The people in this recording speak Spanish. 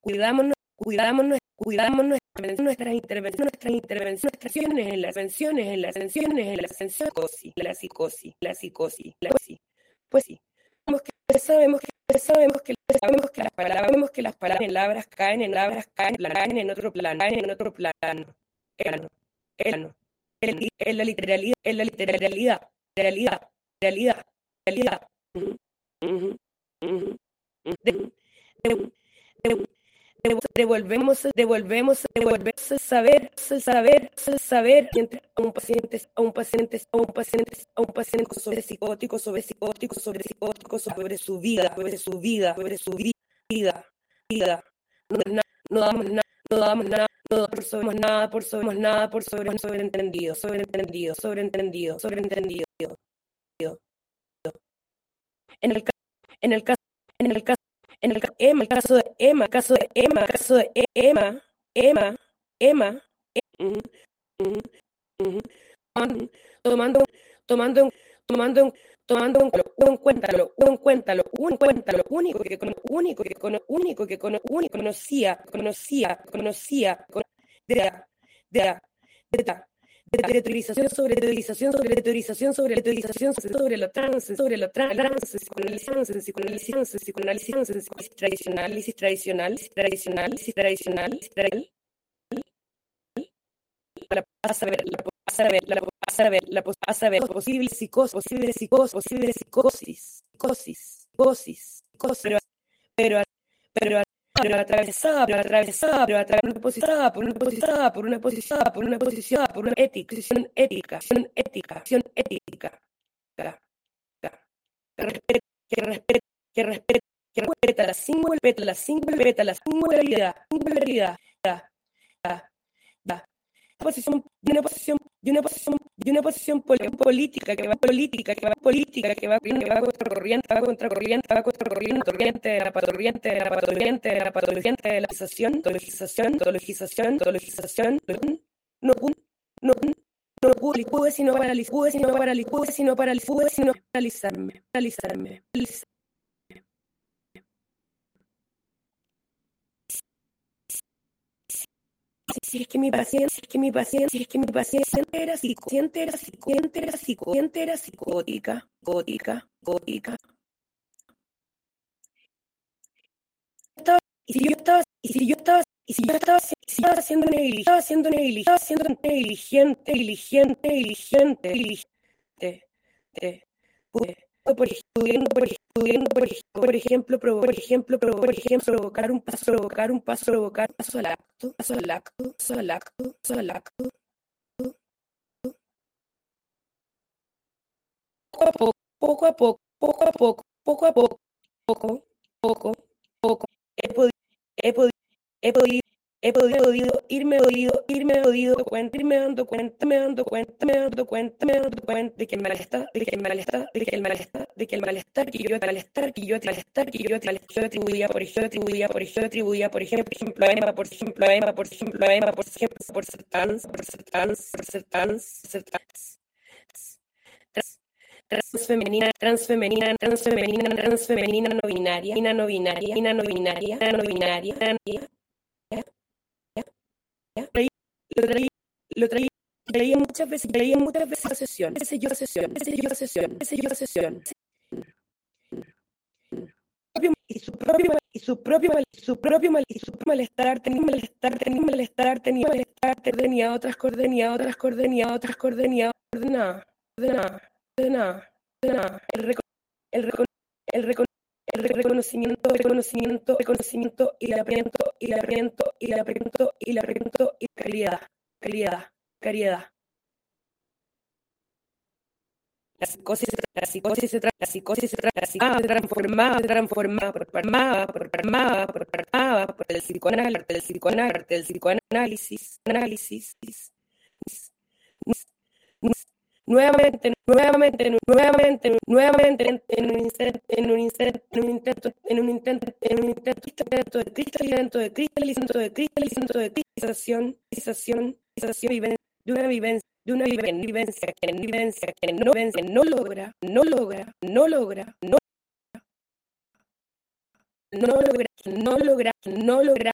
nuestras intervenciones en las psicosis. Pues sí, sabemos que las palabras caen en otro plano, en la literalidad. Devolvemos el saber mientras a un paciente sobre psicótico, sobre su vida. No damos nada por sobreentendido. En el caso de Emma, tomando en cuenta lo único que conocía de teorización sobre lo trans, para saber posible psicosis, pero atravesada por una ética que respeta la singularidad, una posición política que va contracorriente de la patologización, no pude sino paralizarme. Si es que mi paciente era psicótica. Y si yo estaba siendo negligente, por ejemplo, provocar un paso al acto, poco a poco, he podido irme dando cuenta de que el malestar que yo atribuía, por ejemplo, a Emma, por ser transfemenina, no binaria, lo traía muchas veces a sesión. Y su propio malestar tenía otras coordenadas. El reconocimiento y la caridad. La psicosis se transformaba por el psicoanálisis. Nuevamente en un intento de cristalización de una vivencia que no logra